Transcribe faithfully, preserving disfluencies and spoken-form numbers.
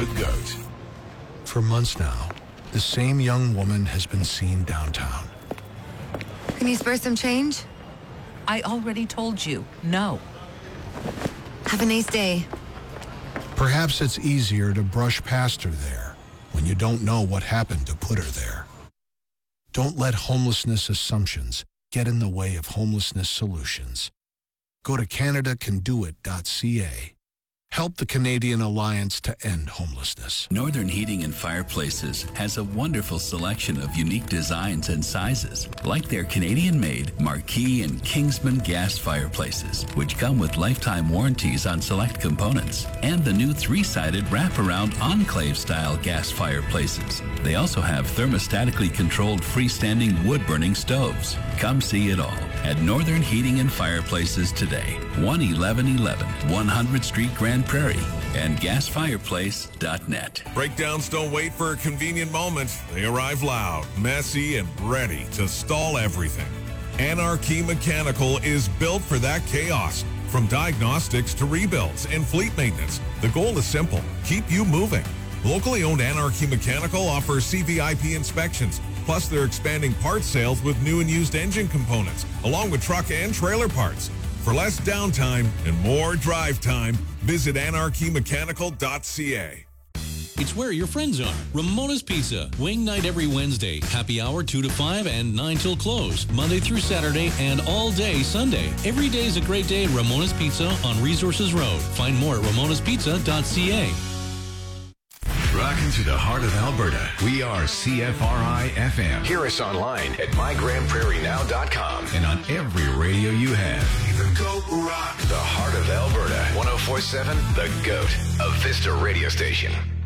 GOAT. For months now, the same young woman has been seen downtown. Can you spare some change? I already told you, no. Have a nice day. Perhaps it's easier to brush past her there when you don't know what happened to put her there. Don't let homelessness assumptions get in the way of homelessness solutions. Go to Canada Can Do It dot C A. Help the Canadian Alliance to End Homelessness. Northern Heating and Fireplaces has a wonderful selection of unique designs and sizes, like their Canadian-made Marquis and Kingsman gas fireplaces, which come with lifetime warranties on select components, and the new three-sided wraparound Enclave-style gas fireplaces. They also have thermostatically controlled freestanding wood-burning stoves. Come see it all at Northern Heating and Fireplaces today, one eleven eleven one hundredth Street, Grand Prairie, and gas fireplace dot net. Breakdowns don't wait for a convenient moment. They arrive loud, messy, and ready to stall everything. Anarchy Mechanical is built for that chaos. From diagnostics to rebuilds and fleet maintenance, the goal is simple: keep you moving. Locally owned Anarchy Mechanical offers C V I P inspections. Plus, they're expanding parts sales with new and used engine components, along with truck and trailer parts. For less downtime and more drive time, visit anarchy mechanical dot C A. It's where your friends are. Ramona's Pizza. Wing night every Wednesday. Happy hour two to five and nine till close. Monday through Saturday and all day Sunday. Every day is a great day at Ramona's Pizza on Resources Road. Find more at ramonas pizza dot C A. Rocking to the heart of Alberta. We are C F R I F M. Hear us online at my grand prairie now dot com and on every radio you have. The GOAT Rock. The heart of Alberta. one oh four point seven, The GOAT, a Vista radio station.